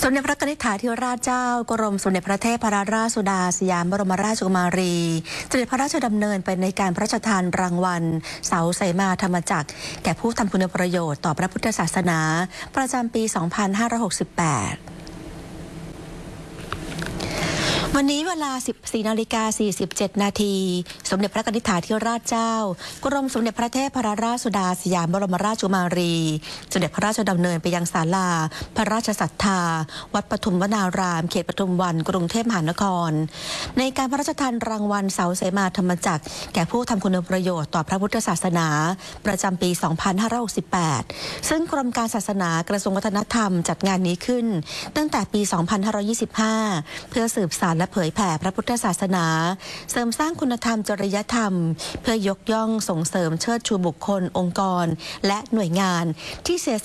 สมเด็จพระนิธิถาธิราชเจ้ากรมสมเด็จพระเทพรัตนราชสุดาสยามบรมราชกุมารีเสด็จพระราชดำเนินไปในการพระราชทานรางวัลเสาไสมาธรรมจักรแก่ผู้ทำคุณประโยชน์ต่อพระพุทธศาสนาประจำปี 2568วันนี้เวลา 14:47 นาทีสมเด็จพระนิธิถาธิราชเจ้ากรมสมเด็จพระเทพรัตนราชสุดาสยามบรมราชกุมารีเสด็จพระราชดำเนินไปยังศาลาพระราชศรัทธาวัดปทุมวนารามเขตปทุมวันกรุงเทพมหานครในการพระราชทานรางวัลเสาไสมาธรรมจักรแก่ผู้ทำคุณประโยชน์ต่อพระพุทธศาสนาประจำปี 2568 ซึ่งกรมการศาสนากระทรวงวัฒนธรรมจัดงานนี้ขึ้นตั้งแต่ปี 2525 เพื่อสืบสานและเผยแผ่พระพุทธศาสนาเสริมสร้างคุณธรรมจริยธรรมเพื่อยกย่องส่งเสริมเชิดชูบุคคลองค์กรและหน่วยงานที่เสีย